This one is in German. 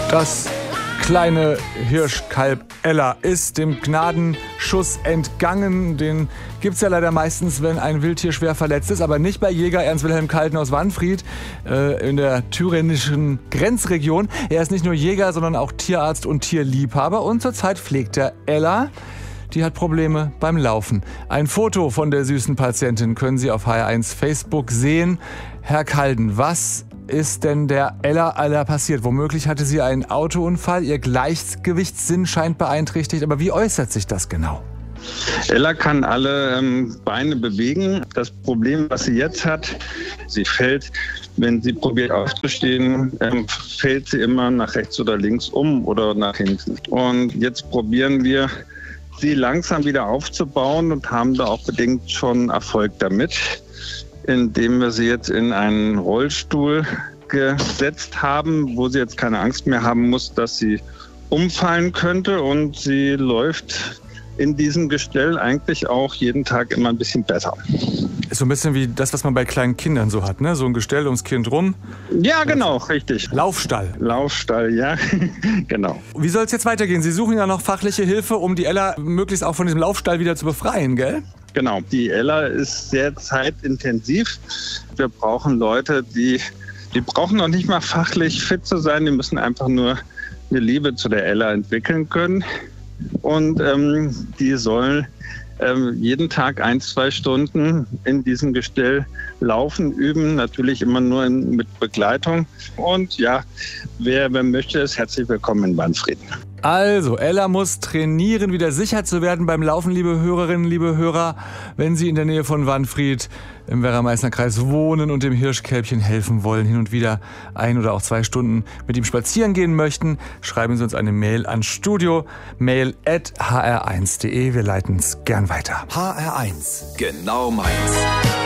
Das kleine Hirschkalb Ella ist dem Gnadenschuss entgangen. Den gibt's ja leider meistens, wenn ein Wildtier schwer verletzt ist, aber nicht bei Jäger Ernst Wilhelm Kalten aus Wanfried in der thüringischen Grenzregion. Er ist nicht nur Jäger, sondern auch Tierarzt und Tierliebhaber und zurzeit pflegt er Ella. Die hat Probleme beim Laufen. Ein Foto von der süßen Patientin können Sie auf HR1 Facebook sehen. Herr Kalden, was ist denn der Ella passiert? Womöglich hatte sie einen Autounfall, ihr Gleichgewichtssinn scheint beeinträchtigt. Aber wie äußert sich das genau? Ella kann alle Beine bewegen. Das Problem, was sie jetzt hat, sie fällt, wenn sie probiert aufzustehen, fällt sie immer nach rechts oder links um oder nach hinten. Und jetzt probieren wir, sie langsam wieder aufzubauen und haben da auch bedingt schon Erfolg damit, indem wir sie jetzt in einen Rollstuhl gesetzt haben, wo sie jetzt keine Angst mehr haben muss, dass sie umfallen könnte. Und sie läuft in diesem Gestell eigentlich auch jeden Tag immer ein bisschen besser. Ist so ein bisschen wie das, was man bei kleinen Kindern so hat, ne? So ein Gestell ums Kind rum. Ja, genau, richtig. Laufstall. Laufstall, ja, genau. Wie soll es jetzt weitergehen? Sie suchen ja noch fachliche Hilfe, um die Ella möglichst auch von diesem Laufstall wieder zu befreien, gell? Genau, die Ella ist sehr zeitintensiv. Wir brauchen Leute, die brauchen noch nicht mal fachlich fit zu sein, die müssen einfach nur eine Liebe zu der Ella entwickeln können. Und die sollen jeden Tag 1-2 Stunden in diesem Gestell laufen, üben, natürlich immer nur mit Begleitung. Und ja, wer möchte, ist herzlich willkommen in Wanfried. Also, Ella muss trainieren, wieder sicher zu werden beim Laufen, liebe Hörerinnen, liebe Hörer. Wenn Sie in der Nähe von Wanfried im Werra-Meißner Kreis wohnen und dem Hirschkälbchen helfen wollen, hin und wieder 1 oder auch 2 Stunden mit ihm spazieren gehen möchten, schreiben Sie uns eine Mail an studio@hr1.de. Wir leiten es gern weiter. HR1, genau meins.